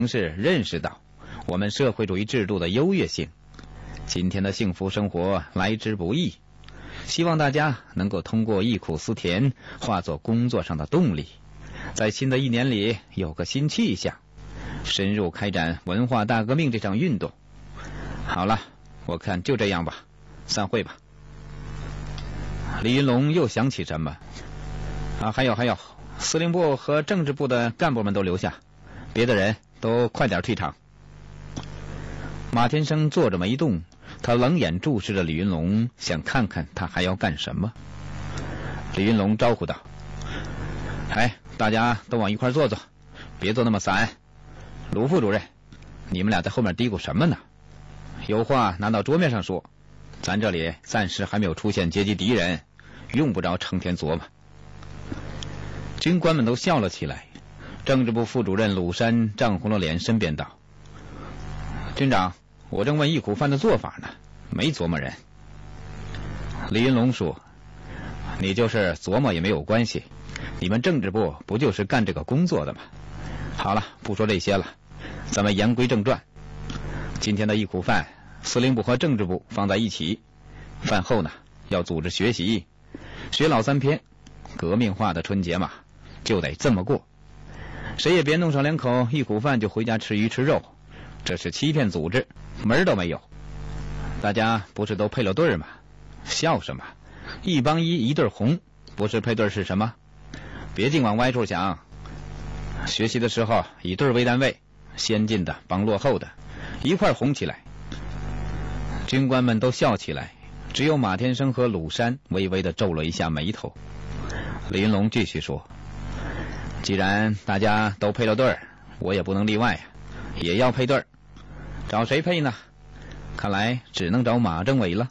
是认识到我们社会主义制度的优越性。今天的幸福生活来之不易，希望大家能够通过忆苦思甜化作工作上的动力，在新的一年里有个新气象，深入开展文化大革命这场运动。好了，我看就这样吧，散会吧。李云龙又想起什么还有，司令部和政治部的干部们都留下，别的人都快点退场。马天生坐着没动，他冷眼注视着李云龙，想看看他还要干什么。李云龙招呼道：大家都往一块坐坐，别坐那么散。卢副主任，你们俩在后面嘀咕什么呢？有话拿到桌面上说，咱这里暂时还没有出现阶级敌人，用不着成天琢磨。军官们都笑了起来。政治部副主任鲁山涨红了脸，申辩道：军长，我正问忆苦饭的做法呢，没琢磨人。李云龙说：你就是琢磨也没有关系，你们政治部不就是干这个工作的吗？好了，不说这些了，咱们言归正传。今天的忆苦饭，司令部和政治部放在一起，饭后呢要组织学习，学老三篇，革命化的春节嘛，就得这么过。谁也别弄上2口忆苦饭就回家吃鱼吃肉，这是欺骗组织，门都没有。大家不是都配了对吗？笑什么？一帮一对红，不是配对是什么？别净往歪处想。学习的时候以对为单位，先进的帮落后的，一块红起来。军官们都笑起来，只有马天生和鲁山微微地皱了一下眉头。李云龙继续说：既然大家都配了对，我也不能例外也要配对。找谁配呢？看来只能找马政委了。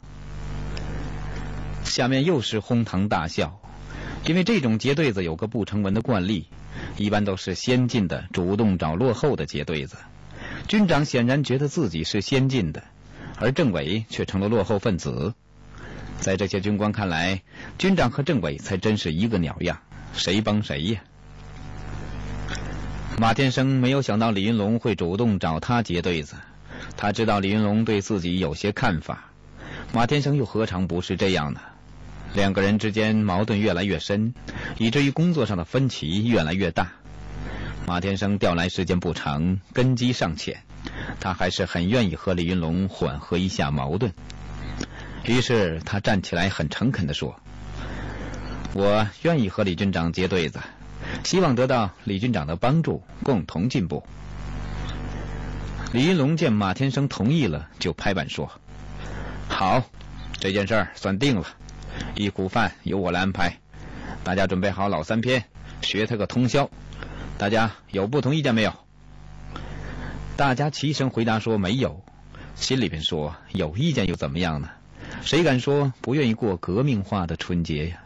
下面又是哄堂大笑，因为这种结对子有个不成文的惯例，一般都是先进的主动找落后的结对子。军长显然觉得自己是先进的，而政委却成了落后分子。在这些军官看来，军长和政委才真是一个鸟样，谁帮谁呀？马天生没有想到李云龙会主动找他结对子，他知道李云龙对自己有些看法，马天生又何尝不是这样呢？2个人之间矛盾越来越深，以至于工作上的分歧越来越大。马天生调来时间不长，根基尚浅，他还是很愿意和李云龙缓和一下矛盾。于是他站起来很诚恳地说：我愿意和李军长结对子，希望得到李军长的帮助，共同进步。李云龙见马天生同意了，就拍板说：好，这件事儿算定了，忆苦饭由我来安排，大家准备好老3篇，学他个通宵。大家有不同意见没有？大家齐声回答说没有，心里边说有意见又怎么样呢？谁敢说不愿意过革命化的春节呀？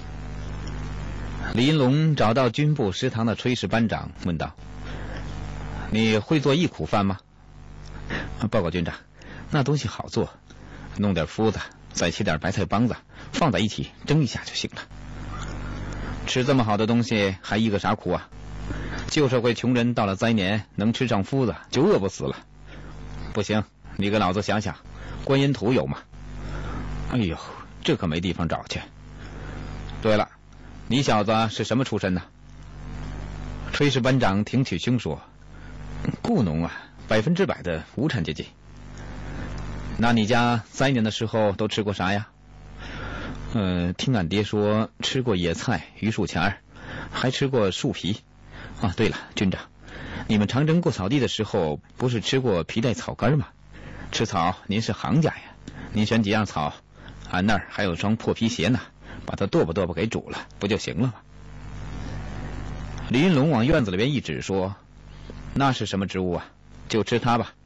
李云龙找到军部食堂的炊事班长，问道：你会做忆苦饭吗？报告军长，那东西好做，弄点麸子，再切点白菜帮子，放在一起蒸一下就行了。吃这么好的东西还忆个啥苦啊？旧社会穷人到了灾年能吃上麸子就饿不死了。不行，你给老子想想，观音土有吗？哎呦，这可没地方找去。对了，你小子是什么出身呢？炊事班长挺起胸说：雇农啊，100%的无产阶级。那你家灾年的时候都吃过啥呀？听俺爹说吃过野菜、榆树钱，还吃过树皮。对了，军长，你们长征过草地的时候不是吃过皮带草根吗？吃草您是行家呀，您选几样草，俺那儿还有双破皮鞋呢，把它剁吧剁吧给煮了不就行了吗？李云龙往院子里边一指说：那是什么植物啊？就吃它吧。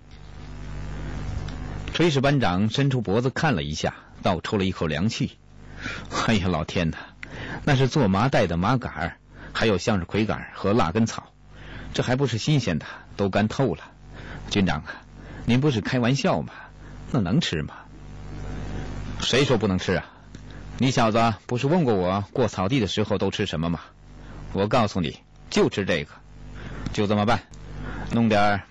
炊事班长伸出脖子看了一下，倒抽了一口凉气。哎呀，老天哪，那是做麻袋的麻杆，还有向日葵杆和辣根草，这还不是新鲜的，都干透了。军长啊，您不是开玩笑吗？那能吃吗？谁说不能吃啊？你小子不是问过我过草地的时候都吃什么吗？我告诉你，就吃这个。就这么办， 弄点